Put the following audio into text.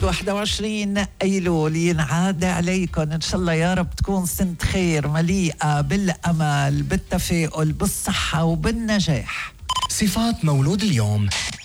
21 أيلول ينعاد عليكم إن شاء الله يا رب تكون سنة خير مليئة بالأمل بالتفاؤل بالصحة وبالنجاح. صفات مولود اليوم: